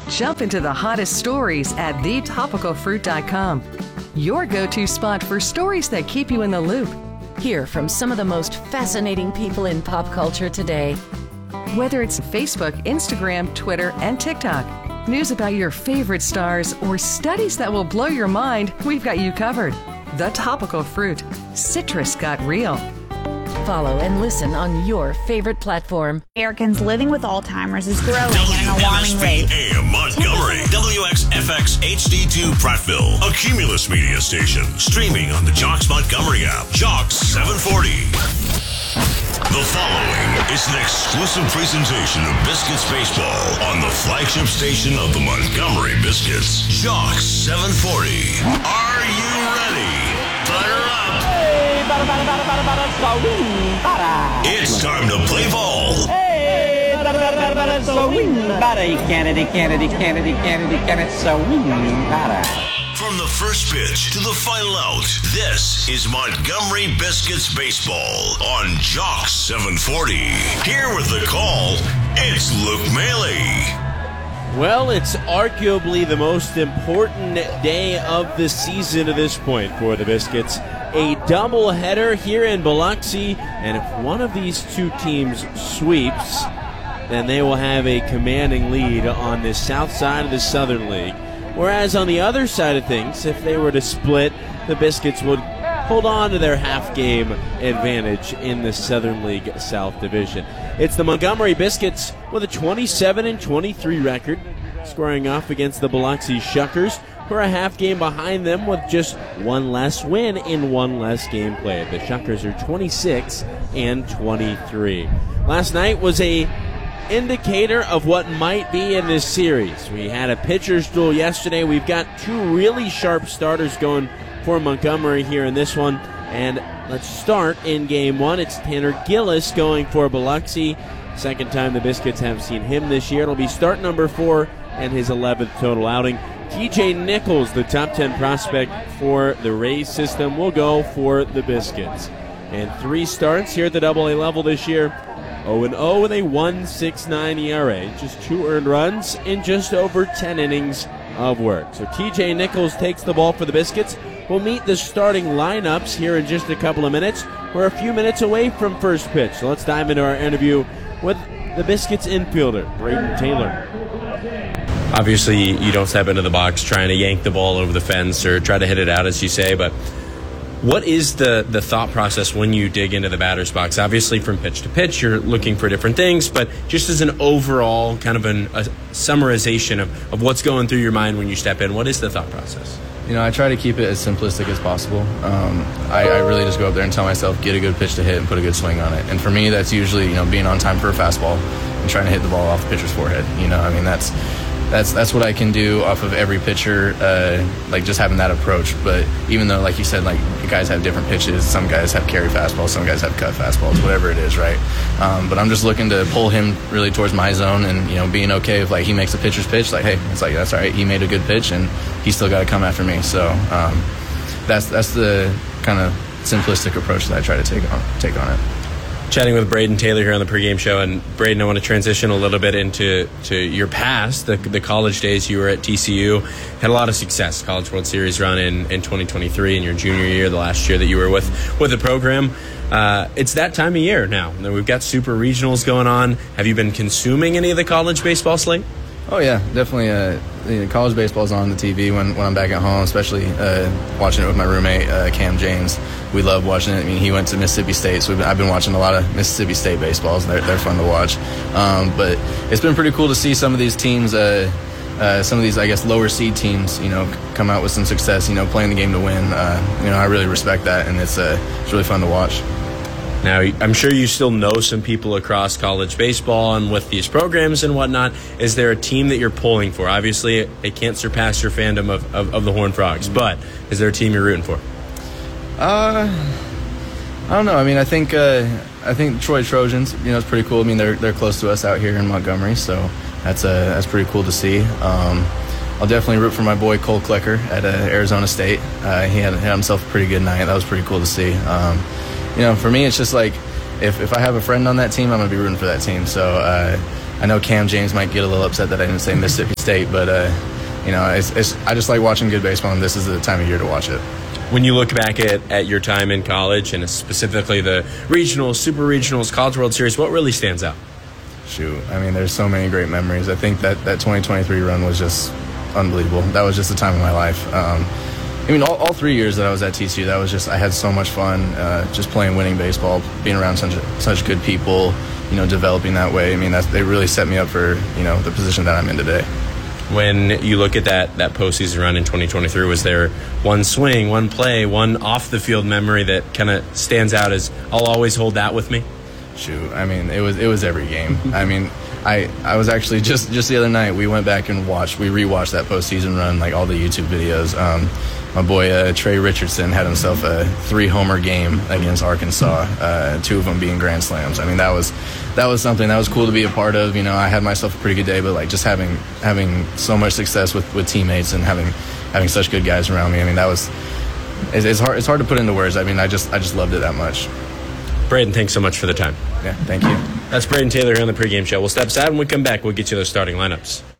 Jump into the hottest stories at thetopicalfruit.com. Your go-to spot for stories that keep you in the loop. Hear from some of the most fascinating people in pop culture today. Whether it's Facebook, Instagram, Twitter, and TikTok, news about your favorite stars, or studies that will blow your mind, we've got you covered. The Topical Fruit. Citrus got real. Follow and listen on your favorite platform. Americans living with Alzheimer's is growing at an alarming rate. AM Montgomery, WXFX HD2 Prattville, a Cumulus media station, streaming on the Jocks Montgomery app, Jocks 740. The following is an exclusive presentation of Biscuits Baseball on the flagship station of the Montgomery Biscuits, Jocks 740. Are you ready? Butter up. It's time to play ball. From the first pitch to the final out, this is Montgomery Biscuits Baseball on Jocks 740. Here with the call, it's Luke Maley. Well, it's arguably the most important day of the season at this point for the Biscuits. A doubleheader here in Biloxi, and if one of these two teams sweeps, then they will have a commanding lead on the south side of the Southern League. Whereas on the other side of things, if they were to split, the Biscuits would hold on to their half-game advantage in the Southern League South Division. It's the Montgomery Biscuits with a 27-23 record, squaring off against the Biloxi Shuckers, who are a half game behind them with just one less win in one less game played. The Shuckers are 26-23. Last night was a indicator of what might be in this series. We had a pitcher's duel yesterday. We've got two really sharp starters going for Montgomery here in this one. And let's start in game one. It's Tanner Gillis going for Biloxi. Second time the Biscuits have seen him this year. It'll be start number 4 and his 11th total outing. TJ Nichols, the top 10 prospect for the Rays system, will go for the Biscuits. And 3 starts here at the AA level this year. 0-0 with a 1.69 ERA. Just 2 earned runs in just over 10 innings of work. So TJ Nichols takes the ball for the Biscuits. We'll meet the starting lineups here in just a couple of minutes. We're a few minutes away from first pitch. So let's dive into our interview with the Biscuits infielder, Braden Taylor. Obviously, you don't step into the box trying to yank the ball over the fence or try to hit it out, as you say, but what is the thought process when you dig into the batter's box? Obviously, from pitch to pitch, you're looking for different things, but just as an overall kind of a summarization of what's going through your mind when you step in, what is the thought process? You know, I try to keep it as simplistic as possible. I really just go up there and tell myself, get a good pitch to hit and put a good swing on it. And for me, that's usually, being on time for a fastball and trying to hit the ball off the pitcher's forehead. That's what I can do off of every pitcher, just having that approach. But even though, like you said, you guys have different pitches, some guys have carry fastballs, some guys have cut fastballs, whatever it is, right? But I'm just looking to pull him really towards my zone and, being okay if, he makes a pitcher's pitch, hey, it's that's all right, he made a good pitch and he's still got to come after me. So that's the kind of simplistic approach that I try to take on it. Chatting with Braden Taylor here on the pregame show. And Braden, I want to transition a little bit into your past, the college days. You were at TCU, had a lot of success, College World Series run in 2023 in your junior year, the last year that you were with the program. It's that time of year now. We've got super regionals going on. Have you been consuming any of the college baseball slate? Oh, yeah, definitely. College baseball is on the TV when I'm back at home, especially watching it with my roommate, Cam James. We love watching it. He went to Mississippi State, so I've been watching a lot of Mississippi State baseballs. They're fun to watch. But it's been pretty cool to see some of these teams, some of these, lower seed teams, come out with some success, playing the game to win. I really respect that, and it's really fun to watch. Now, I'm sure you still know some people across college baseball and with these programs and whatnot. Is there a team that you're pulling for? Obviously, it can't surpass your fandom of the Horned Frogs, but is there a team you're rooting for? I don't know. I think Troy Trojans, it's pretty cool. They're close to us out here in Montgomery, so that's pretty cool to see. I'll definitely root for my boy Cole Klecker at Arizona State. He had himself a pretty good night. That was pretty cool to see. For me, it's just if I have a friend on that team, I'm going to be rooting for that team. So I know Cam James might get a little upset that I didn't say Mississippi State, but I just like watching good baseball, and this is the time of year to watch it. When you look back at your time in college, and specifically the regionals, super regionals, College World Series, what really stands out? Shoot, I mean, there's so many great memories. I think that 2023 run was just unbelievable. That was just the time of my life. I mean, all 3 years that I was at TCU, that was just, I had so much fun just playing winning baseball, being around such good people, developing that way. I mean, they really set me up for, the position that I'm in today. When you look at that postseason run in 2023, was there one swing, one play, one off-the-field memory that kind of stands out as, I'll always hold that with me? Shoot, I mean, it was every game. I mean, I was actually just the other night, we went back and we rewatched that postseason run, like all the YouTube videos. My boy Trey Richardson had himself a 3-homer game against Arkansas, 2 of them being grand slams. I mean, that was something that was cool to be a part of. I had myself a pretty good day, but like just having so much success with teammates and having such good guys around me. I mean, it's hard to put into words. I mean, I just loved it that much. Braden, thanks so much for the time. Yeah, thank you. That's Braden Taylor here on the pregame show. We'll step aside when we come back. We'll get you those starting lineups.